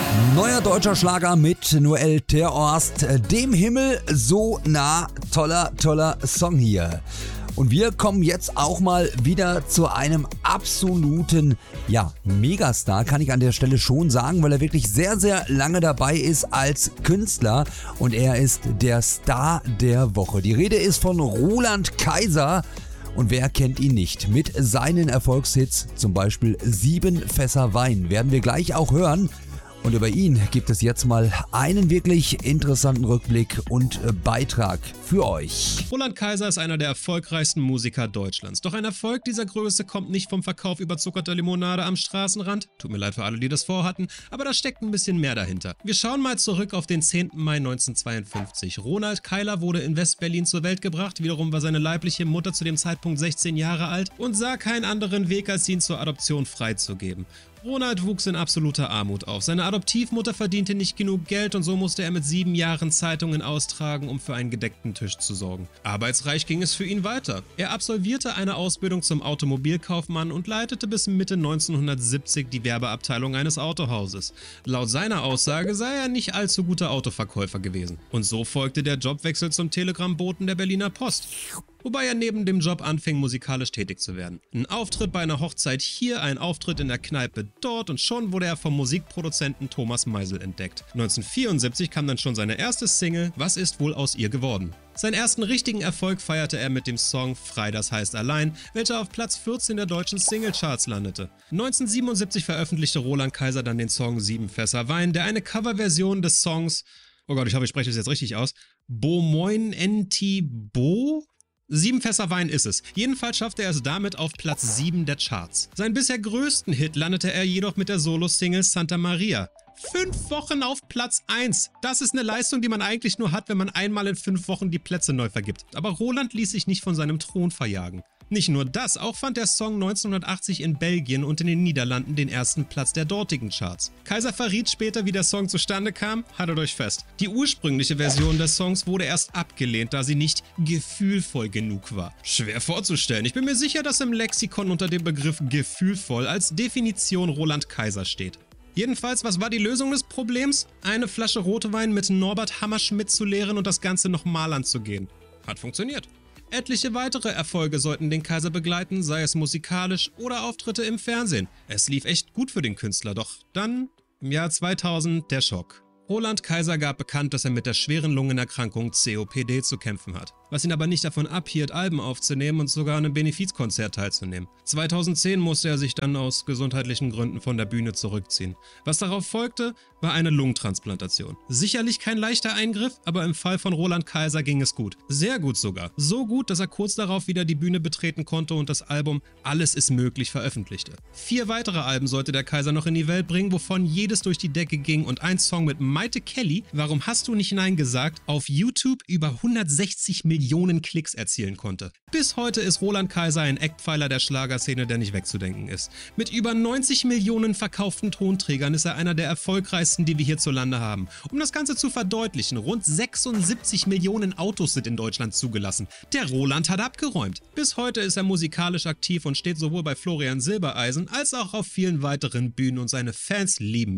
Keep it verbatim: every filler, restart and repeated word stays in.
Neuer deutscher Schlager mit Noel Terhorst, dem Himmel so nah, toller, toller Song hier. Und wir kommen jetzt auch mal wieder zu einem absoluten, ja, Megastar, kann ich an der Stelle schon sagen, weil er wirklich sehr, sehr lange dabei ist als Künstler und er ist der Star der Woche. Die Rede ist von Roland Kaiser. Und wer kennt ihn nicht? Mit seinen Erfolgshits, zum Beispiel Sieben Fässer Wein, werden wir gleich auch hören. Und über ihn gibt es jetzt mal einen wirklich interessanten Rückblick und Beitrag für euch. Roland Kaiser ist einer der erfolgreichsten Musiker Deutschlands. Doch ein Erfolg dieser Größe kommt nicht vom Verkauf überzuckerter Limonade am Straßenrand. Tut mir leid für alle, die das vorhatten, aber da steckt ein bisschen mehr dahinter. Wir schauen mal zurück auf den zehnten Mai neunzehnhundertzweiundfünfzig. Roland Kaiser wurde in West-Berlin zur Welt gebracht. Wiederum war seine leibliche Mutter zu dem Zeitpunkt sechzehn Jahre alt und sah keinen anderen Weg, als ihn zur Adoption freizugeben. Ronald wuchs in absoluter Armut auf. Seine Adoptivmutter verdiente nicht genug Geld und so musste er mit sieben Jahren Zeitungen austragen, um für einen gedeckten Tisch zu sorgen. Arbeitsreich ging es für ihn weiter. Er absolvierte eine Ausbildung zum Automobilkaufmann und leitete bis Mitte neunzehnhundertsiebzig die Werbeabteilung eines Autohauses. Laut seiner Aussage sei er nicht allzu guter Autoverkäufer gewesen. Und so folgte der Jobwechsel zum Telegrammboten der Berliner Post. Wobei er neben dem Job anfing, musikalisch tätig zu werden. Ein Auftritt bei einer Hochzeit hier, ein Auftritt in der Kneipe dort und schon wurde er vom Musikproduzenten Thomas Meisel entdeckt. neunzehnhundertvierundsiebzig kam dann schon seine erste Single, Was ist wohl aus ihr geworden? Seinen ersten richtigen Erfolg feierte er mit dem Song Frei, das heißt allein, welcher auf Platz vierzehn der deutschen Singlecharts landete. neunzehnhundertsiebenundsiebzig veröffentlichte Roland Kaiser dann den Song Sieben Fässer Wein, der eine Coverversion des Songs, oh Gott, ich hoffe, ich spreche das jetzt richtig aus, Bo Moin Enti Bo? Sieben Fässer Wein ist es. Jedenfalls schaffte er es damit auf Platz sieben der Charts. Seinen bisher größten Hit landete er jedoch mit der Solo-Single Santa Maria. Fünf Wochen auf Platz eins. Das ist eine Leistung, die man eigentlich nur hat, wenn man einmal in fünf Wochen die Plätze neu vergibt. Aber Roland ließ sich nicht von seinem Thron verjagen. Nicht nur das, auch fand der Song neunzehnhundertachtzig in Belgien und in den Niederlanden den ersten Platz der dortigen Charts. Kaiser verriet später, wie der Song zustande kam, haltet euch fest. Die ursprüngliche Version des Songs wurde erst abgelehnt, da sie nicht gefühlvoll genug war. Schwer vorzustellen. Ich bin mir sicher, dass im Lexikon unter dem Begriff gefühlvoll als Definition Roland Kaiser steht. Jedenfalls, was war die Lösung des Problems? Eine Flasche Rotwein mit Norbert Hammerschmidt zu leeren und das Ganze nochmal anzugehen. Hat funktioniert. Etliche weitere Erfolge sollten den Kaiser begleiten, sei es musikalisch oder Auftritte im Fernsehen. Es lief echt gut für den Künstler, doch dann, im Jahr zweitausend, der Schock. Roland Kaiser gab bekannt, dass er mit der schweren Lungenerkrankung C O P D zu kämpfen hat, was ihn aber nicht davon abhielt, Alben aufzunehmen und sogar an einem Benefizkonzert teilzunehmen. zweitausendzehn musste er sich dann aus gesundheitlichen Gründen von der Bühne zurückziehen. Was darauf folgte, war eine Lungentransplantation. Sicherlich kein leichter Eingriff, aber im Fall von Roland Kaiser ging es gut. Sehr gut sogar. So gut, dass er kurz darauf wieder die Bühne betreten konnte und das Album Alles ist möglich veröffentlichte. Vier weitere Alben sollte der Kaiser noch in die Welt bringen, wovon jedes durch die Decke ging und ein Song mit Maite Kelly, Warum hast du nicht Nein gesagt, auf YouTube über hundertsechzig Millionen Klicks erzielen konnte. Bis heute ist Roland Kaiser ein Eckpfeiler der Schlagerszene, der nicht wegzudenken ist. Mit über neunzig Millionen verkauften Tonträgern ist er einer der erfolgreichsten, die wir hierzulande haben. Um das Ganze zu verdeutlichen, rund sechsundsiebzig Millionen Autos sind in Deutschland zugelassen. Der Roland hat abgeräumt. Bis heute ist er musikalisch aktiv und steht sowohl bei Florian Silbereisen als auch auf vielen weiteren Bühnen und seine Fans lieben ihn.